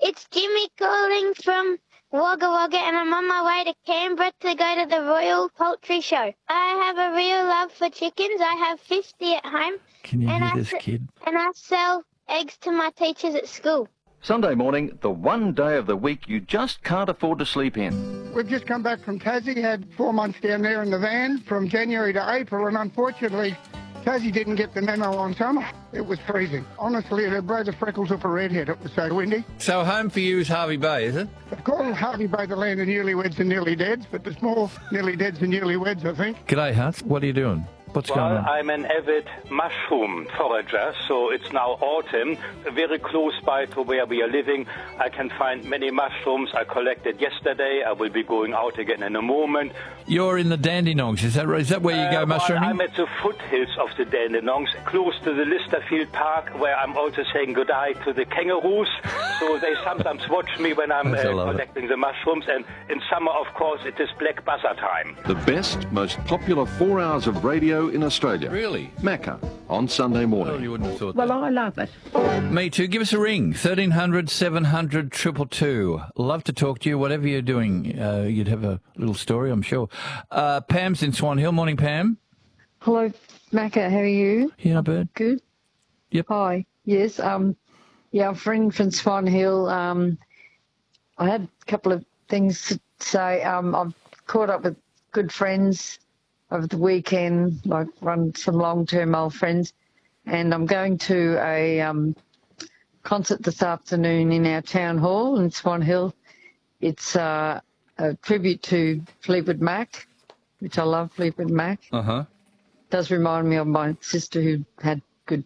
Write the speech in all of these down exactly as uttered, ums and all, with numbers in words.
It's Jimmy calling from Wagga Wagga, and I'm on my way to Canberra to go to the Royal Poultry Show. I have a real love for chickens. I have fifty at home. Can you and hear I this s- kid? And I sell eggs to my teachers at school. Sunday morning, the one day of the week you just can't afford to sleep in. We've just come back from Tassie, had four months down there in the van from January to April, and unfortunately, Tassie didn't get the memo on summer. It was freezing. Honestly, it broke the freckles off a redhead. It was so windy. So home for you is Harvey Bay, is it? They've called Harvey Bay the land of newlyweds and nearly deads, but there's more nearly deads than newlyweds, I think. G'day, Hunt. What are you doing? What's well, going on? I'm an avid mushroom forager, so it's now autumn. Very close by to where we are living, I can find many mushrooms. I collected yesterday. I will be going out again in a moment. You're in the Dandenongs, is that right? Is that where you go Uh, well, mushrooming? I'm at the foothills of the Dandenongs, close to the Listerfield Park, where I'm also saying goodbye to the kangaroos. So they sometimes watch me when I'm uh, I love it. collecting the mushrooms. And in summer, of course, it is black buzzer time. The best, most popular four hours of radio in Australia. Really? Macca on Sunday Well, morning. you wouldn't have thought Well, that. I love it. Me too. Give us a ring. thirteen hundred, seven hundred, two two two. Love to talk to you. Whatever you're doing, uh, you'd have a little story, I'm sure. Uh, Pam's in Swan Hill. Morning, Pam. Hello, Macca. How are you? Yeah, not bad. Good. Yep. Hi. Yes. Um. Yeah, I'm friend from Swan Hill. Um. I had a couple of things to say. Um. I've caught up with good friends over the weekend. Like run some long-term old friends, and I'm going to a um concert this afternoon in our town hall in Swan Hill. It's uh, a tribute to Fleetwood Mac, which I love Fleetwood Mac. Uh-huh. Does remind me of my sister who had good,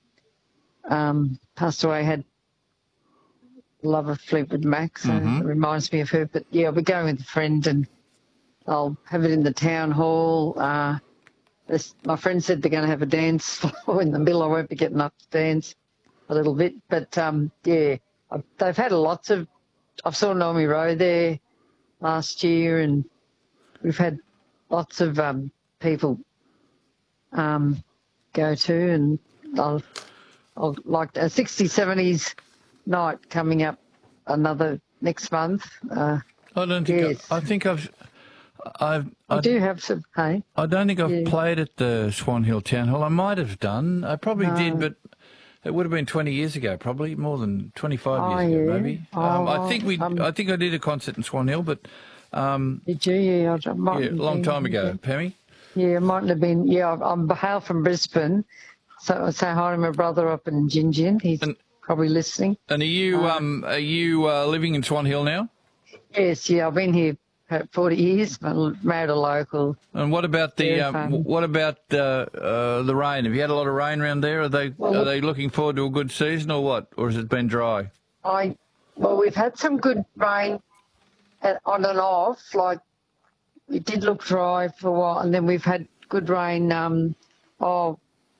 um, passed away, had love of Fleetwood Mac, so Mhm. it reminds me of her. But yeah, we're going with a friend and I'll have it in the town hall. Uh, this, my friend said they're going to have a dance floor in the middle. I won't be getting up to dance a little bit, but um, yeah, I've, they've had lots of, I saw Naomi Rowe there last year and we've had lots of um, people um, go to, and I'll, I'll like a sixties, seventies night coming up another next month. Uh, I don't think Yes. I, I think I've I've I I, do have some, hey? I don't think I've Yeah. played at the Swan Hill Town Hall. I might have done. I probably No. did, but it would have been twenty years ago, probably more than twenty-five Oh, years ago, yeah. maybe. um, I Oh, think we. um, I think I did a concert in Swan Hill, but um, Did you? Yeah, I, I might yeah, a have long been- time ago, Pammy. Yeah, it mightn't have been. Yeah, I'm- I'm hail from Brisbane, so I say hi to my brother up in Gin Gin. He's And- probably listening. And are you um are you uh, living in Swan Hill now? Yes, yeah, I've been here for forty years. I married a local. And what about the Very um, fun. what about uh, uh, the rain? Have you had a lot of rain around there? Are they Well, are they looking forward to a good season or what? Or has it been dry? I well, we've had some good rain at, on and off. Like it did look dry for a while, and then we've had good rain. Um, oh,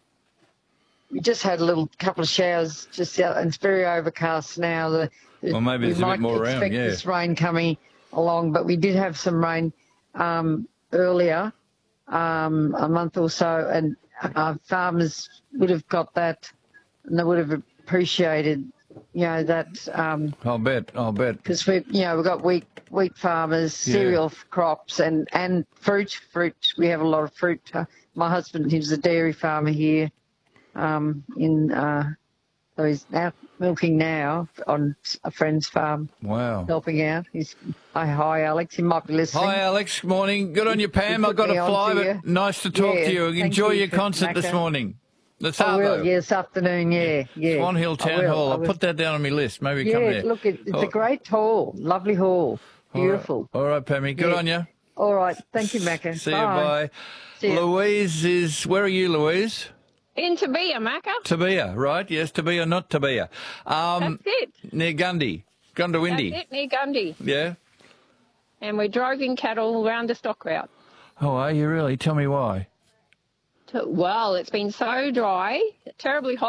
we just had a little couple of showers just out, and it's very overcast now. The, the- Well, maybe we there's a bit might more around, expect yeah. this rain coming along, but we did have some rain um, earlier, um, a month or so, and uh, farmers would have got that, and they would have appreciated, you know, that. Um, I'll bet. I'll bet. because we, you know, we've got wheat wheat farmers, Yeah. cereal crops, and and fruit. Fruit. We have a lot of fruit. Uh, my husband, he's a dairy farmer here, um, in uh, so he's out milking now on a friend's farm, Wow. helping out. He's hi, hi Alex. He might be listening. Hi, Alex. Good morning. Good on you, Pam. You I've put got me to on fly, to but you. nice to talk Yeah, to you. thank Enjoy you your for concert this Macca. morning. The I will. Sabo. Yeah, this afternoon. Yeah, yeah. Swan Hill I Town will, Hall. I I'll will. put that down on my list. Maybe come Yeah, there. look, it, it's Oh, a great hall, lovely hall, all right. beautiful. All right, Pammy. Good Yeah. on you. All right, thank you, Macca. See you. Bye. See ya. Louise is. Where are you, Louise? In Tabia, Macca. Tabia, right? Yes, Tabia, not Tabia. Um, That's it. near Gundy, Gundawindi. That's it, near Gundy. Yeah. And we're driving cattle around the stock route. Oh, are you really? Tell me why. Well, it's been so dry, terribly hot.